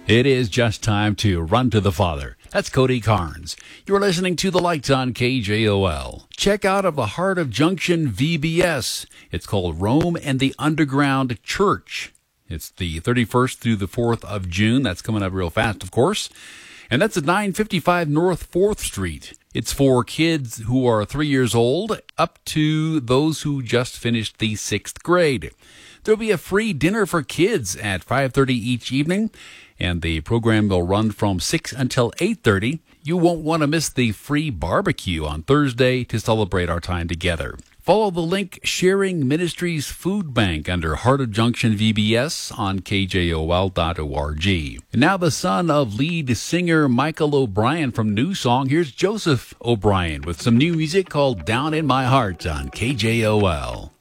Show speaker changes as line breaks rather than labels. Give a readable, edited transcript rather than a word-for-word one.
It is just time to run to the Father. That's Cody Carnes. You're listening to The Lights on KJOL. Check out of the Heart of Junction VBS. It's called Rome and the Underground Church. It's the 31st through the 4th of June. That's coming up real fast, of course. And that's at 955 North 4th Street. It's for kids who are 3 years old up to those who just finished the 6th grade. There'll be a free dinner for kids at 5:30 each evening, and the program will run from 6 until 8:30. You won't want to miss the free barbecue on Thursday to celebrate our time together. Follow the link Sharing Ministries Food Bank under Heart of Junction VBS on KJOL.org. And now the son of lead singer Michael O'Brien from New Song, here's Joseph O'Brien with some new music called Down in My Heart on KJOL.